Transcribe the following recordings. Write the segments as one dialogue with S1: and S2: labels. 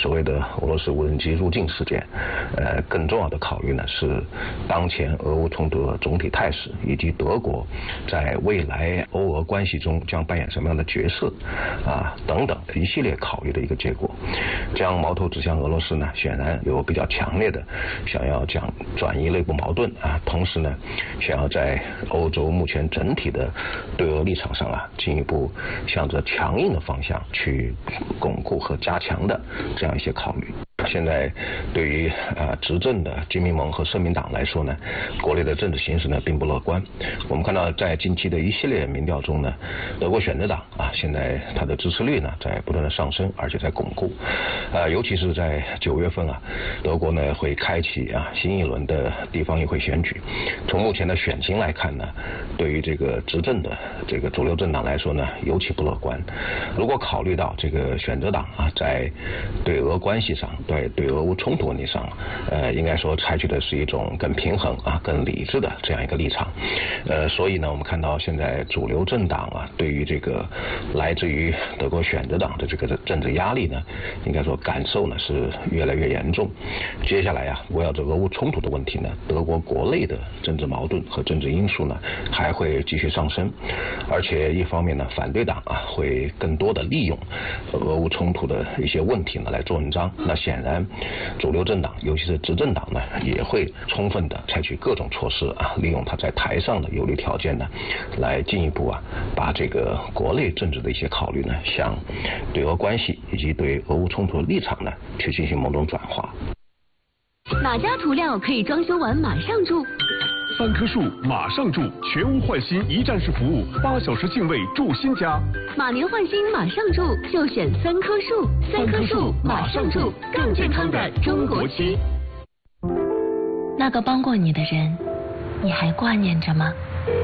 S1: 所谓的俄罗斯无人机入境事件，更重要的考虑呢是当前俄乌冲突的总体态势，以及德国在未来欧俄关系中将扮演什么样的角色等等一系列考虑的一个结果。将矛头指向俄罗斯呢，显然有比较强烈的想要转移内部矛盾同时呢，想要在欧洲目前整体的对俄立场上进一步向着强硬的方向去巩固和加强的这样一些考虑。现在对于执政的基民盟和社民党来说呢，国内的政治形势呢并不乐观。我们看到在近期的一系列民调中呢，德国选择党现在它的支持率呢在不断的上升，而且在巩固。尤其是在9月份德国呢会开启新一轮的地方议会选举。从目前的选情来看呢，对于这个执政的这个主流政党来说呢，尤其不乐观。如果考虑到这个选择党在对俄关系上，对俄乌冲突问题上，应该说采取的是一种更平衡更理智的这样一个立场。所以呢，我们看到现在主流政党对于这个来自于德国选择党的这个政治压力呢，应该说感受呢是越来越严重。接下来围绕着俄乌冲突的问题呢，德国国内的政治矛盾和政治因素呢还会继续上升，而且一方面呢，反对党会更多的利用俄乌冲突的一些问题呢来做文章。那显然主流政党尤其是执政党呢也会充分的采取各种措施利用它在台上的有利条件呢，来进一步把这个国内政治的一些考虑呢，向对俄关系以及对俄乌冲突的立场呢去进行某种转化。
S2: 哪家涂料可以装修完马上住
S3: 3棵树马上住，全屋换新一站式服务，8小时净位住新家。
S2: 马年换新马上住，就选3棵树，3棵树马上住，更健康的中国区。
S4: 那个帮过你的人，你还挂念着吗？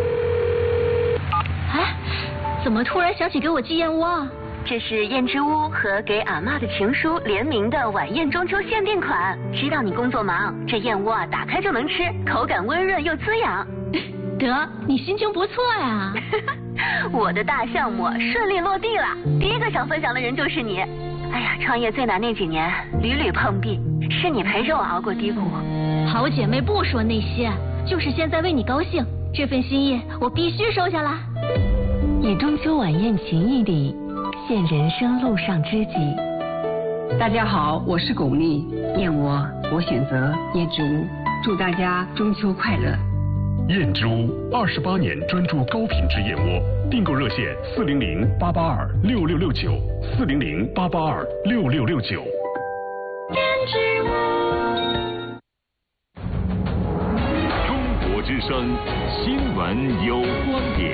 S2: 哎，怎么突然想起给我寄燕窝？
S5: 这是燕之屋和给阿嬷的情书联名的晚宴中秋限定款。知道你工作忙，这燕窝打开就能吃，口感温润又滋养。
S2: 得，你心情不错呀。
S5: 我的大项目顺利落地了，第一个想分享的人就是你。哎呀，创业最难那几年，屡屡碰壁，是你陪着我熬过低谷。
S2: 好姐妹不说那些，就是现在为你高兴，这份心意我必须收下来。
S4: 以中秋晚宴情谊礼，现人生路上知己。
S6: 大家好，我是巩俐，燕窝我选择燕之屋，祝大家中秋快乐。
S3: 燕之屋28年专注高品质燕窝，订购热线400-882-6669，400-882-6669。
S2: 燕之屋。
S7: 中国之声新闻有观点。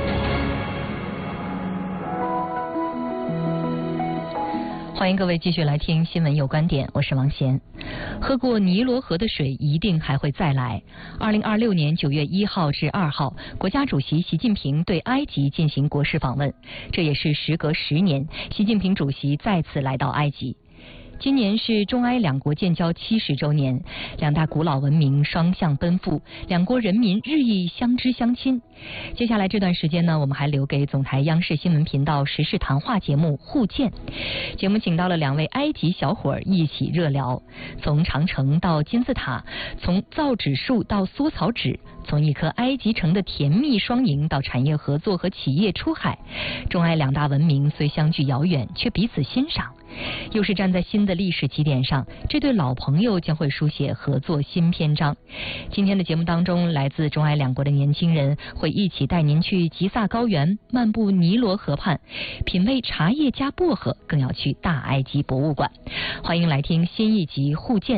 S8: 欢迎各位继续来听新闻有观点，我是王贤。喝过尼罗河的水一定还会再来。2026年9月1号至2号，国家主席习近平对埃及进行国事访问，这也是时隔10年，习近平主席再次来到埃及。今年是中埃两国建交70周年，两大古老文明双向奔赴，两国人民日益相知相亲。接下来这段时间呢，我们还留给总台央视新闻频道时事谈话节目互鉴。节目请到了2位埃及小伙一起热聊，从长城到金字塔，从造纸术到缩草纸，从一颗埃及城的甜蜜双赢到产业合作和企业出海，中埃两大文明虽相距遥远，却彼此欣赏。又是站在新的历史起点上，这对老朋友将会书写合作新篇章。今天的节目当中，来自中埃两国的年轻人会一起带您去吉萨高原，漫步尼罗河畔，品味茶叶加薄荷，更要去大埃及博物馆。欢迎来听新一集互鉴。